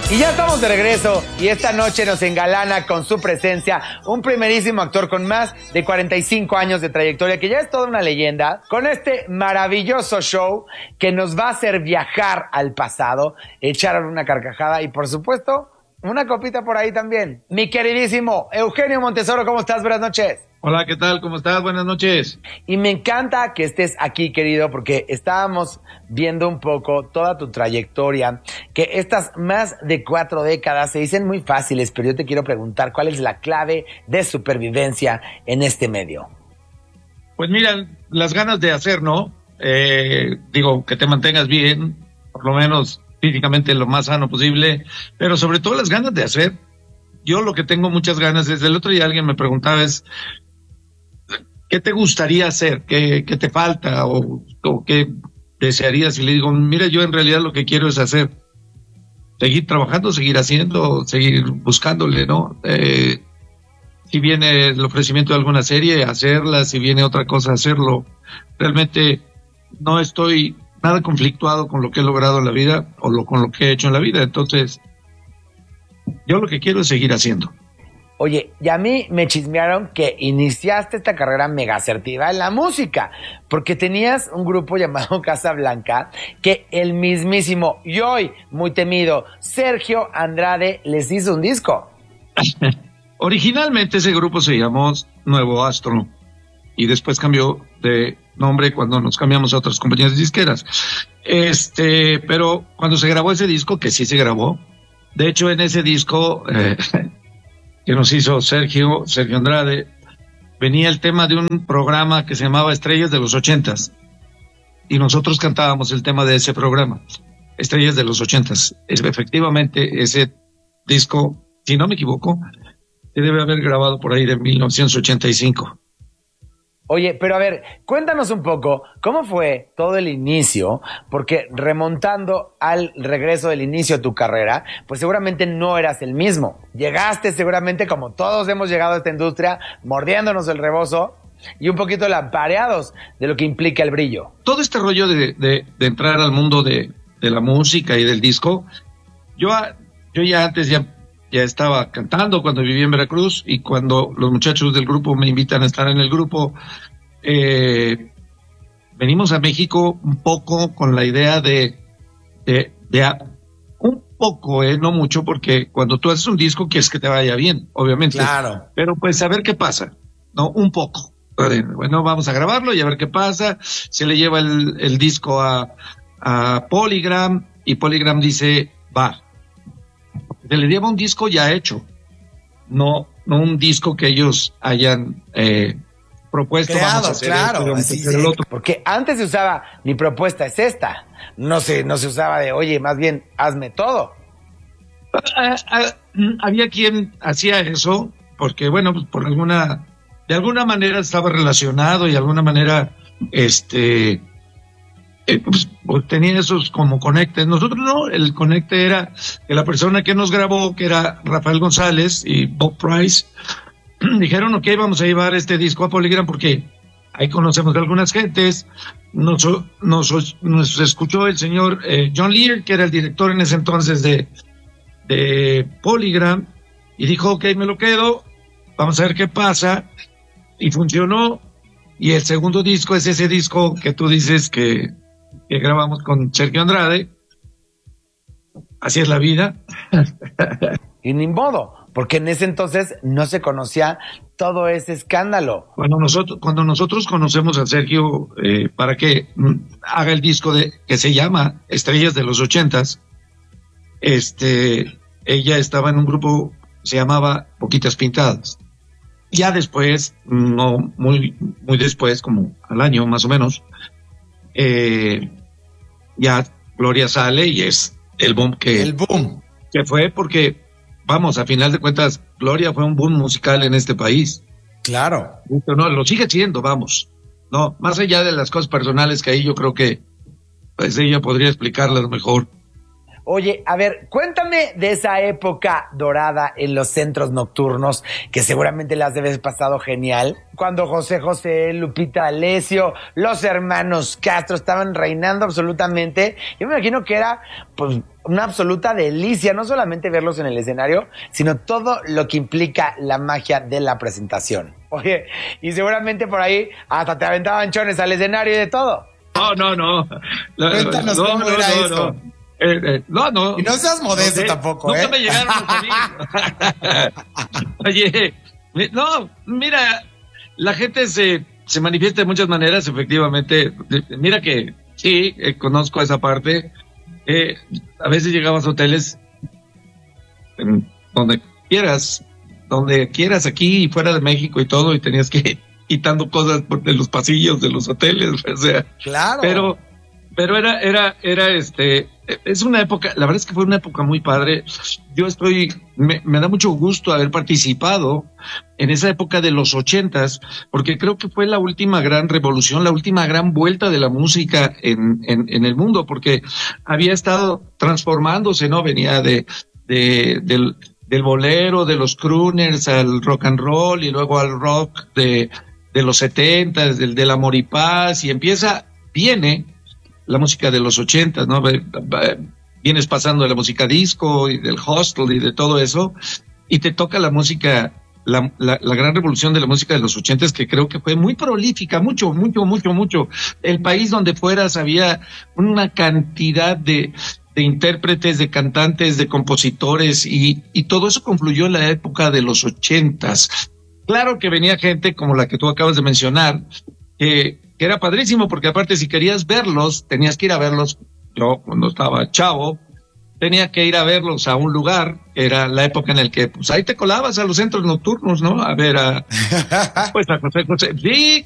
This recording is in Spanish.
Y ya estamos de regreso y esta noche nos engalana con su presencia un primerísimo actor con más de 45 años de trayectoria, que ya es toda una leyenda, con este maravilloso show que nos va a hacer viajar al pasado, echar una carcajada y, por supuesto, una copita por ahí también. Mi queridísimo Eugenio Montesoro, ¿cómo estás? Buenas noches. Hola, ¿qué tal? ¿Cómo estás? Buenas noches. Y me encanta que estés aquí, querido, porque estábamos viendo un poco toda tu trayectoria, que estas más de 4 décadas se dicen muy fáciles, pero yo te quiero preguntar, ¿cuál es la clave de supervivencia en este medio? Pues mira, las ganas de hacer, ¿no? Digo, que te mantengas bien, por lo menos físicamente lo más sano posible, pero sobre todo las ganas de hacer. Yo lo que tengo muchas ganas, desde el otro día alguien me preguntaba es, ¿qué te gustaría hacer? ¿Qué te falta? ¿O qué desearías? Y le digo, mira, yo en realidad lo que quiero es hacer, seguir trabajando, seguir haciendo, seguir buscándole, ¿no? Si viene el ofrecimiento de alguna serie, hacerla, si viene otra cosa, hacerlo. Realmente no estoy nada conflictuado con lo que he logrado en la vida o con lo que he hecho en la vida. Entonces, yo lo que quiero es seguir haciendo. Oye, y a mí me chismearon que iniciaste esta carrera mega asertiva en la música, porque tenías un grupo llamado Casa Blanca, que el mismísimo y hoy muy temido Sergio Andrade les hizo un disco. Originalmente ese grupo se llamó Nuevo Astro y después cambió de nombre cuando nos cambiamos a otras compañías disqueras. Pero cuando se grabó ese disco, que sí se grabó, de hecho en ese disco que nos hizo Sergio Andrade, venía el tema de un programa que se llamaba Estrellas de los 80s. Y nosotros cantábamos el tema de ese programa, Estrellas de los 80s. Efectivamente, ese disco, si no me equivoco, se debe haber grabado por ahí de 1985. Oye, pero a ver, cuéntanos un poco, ¿cómo fue todo el inicio? Porque remontando al regreso del inicio de tu carrera, pues seguramente no eras el mismo. Llegaste seguramente, como todos hemos llegado a esta industria, mordiéndonos el rebozo y un poquito lampareados de lo que implica el brillo. Todo este rollo de entrar al mundo de la música y del disco, yo ya antes ya estaba cantando cuando vivía en Veracruz, y cuando los muchachos del grupo me invitan a estar en el grupo, venimos a México un poco con la idea de un poco, no mucho, porque cuando tú haces un disco quieres que te vaya bien, obviamente. Claro. Pero pues a ver qué pasa, ¿no? Un poco. Bueno, vamos a grabarlo y a ver qué pasa. Se le lleva el disco a Polygram y Polygram dice, va. Se le lleva un disco ya hecho, no un disco que ellos hayan propuesto. Creado, vamos a hacer claro, esto, vamos a hacer el otro. Porque antes se usaba, mi propuesta es esta, no se usaba de, oye, más bien, hazme todo. Había quien hacía eso, porque bueno, pues de alguna manera estaba relacionado y de alguna manera, pues tenía esos como conectes. Nosotros no, el conecte era que la persona que nos grabó, que era Rafael González y Bob Price, dijeron, ok, vamos a llevar este disco a Polygram porque ahí conocemos de algunas gentes. Nos escuchó el señor John Lear, que era el director en ese entonces de Polygram, y dijo, ok, me lo quedo, vamos a ver qué pasa, y funcionó. Y el segundo disco es ese disco que tú dices que grabamos con Sergio Andrade. Así es la vida. Y ni modo, porque en ese entonces no se conocía todo ese escándalo. Cuando nosotros conocemos a Sergio para que haga el disco que se llama Estrellas de los 80s, ella estaba en un grupo que se llamaba Poquitas Pintadas. Ya después, no muy después, como al año más o menos, ya Gloria sale y es el boom que fue, porque vamos, a final de cuentas Gloria fue un boom musical en este país. Claro. No, lo sigue siendo, vamos. No, más allá de las cosas personales que ahí yo creo que pues ella podría explicarlas mejor. Oye, a ver, cuéntame de esa época dorada en los centros nocturnos, que seguramente las debes pasado genial, cuando José José, Lupita D'Alessio, los hermanos Castro estaban reinando absolutamente. Yo me imagino que era, pues, una absoluta delicia, no solamente verlos en el escenario, sino todo lo que implica la magia de la presentación. Oye, y seguramente por ahí hasta te aventaban chones al escenario y de todo. No. Cuéntanos cómo era eso. No. Y no seas modesto tampoco, Nunca me llegaron a salir. Oye, no, mira, la gente se manifiesta de muchas maneras, efectivamente. Mira que sí, conozco esa parte. A veces llegabas a hoteles donde quieras, aquí y fuera de México y todo, y tenías que ir quitando cosas de los pasillos de los hoteles, o sea. Claro. Pero es una época, la verdad es que fue una época muy padre. Yo me da mucho gusto haber participado en esa época de los 80s, porque creo que fue la última gran revolución, la última gran vuelta de la música en el mundo, porque había estado transformándose, ¿no? Venía del bolero, de los crooners al rock and roll y luego al rock de los 70s, del amor y paz, y viene la música de los 80, ¿no? Vienes pasando de la música disco y del hostel y de todo eso, y te toca la música, la gran revolución de la música de los 80, que creo que fue muy prolífica, mucho. El país donde fueras había una cantidad de intérpretes, de cantantes, de compositores, y todo eso confluyó en la época de los 80s. Claro que venía gente como la que tú acabas de mencionar, que era padrísimo, porque aparte si querías verlos, tenías que ir a verlos. Yo cuando estaba chavo, tenía que ir a verlos a un lugar, era la época en la que pues ahí te colabas a los centros nocturnos, ¿no? A ver a José José. Sí,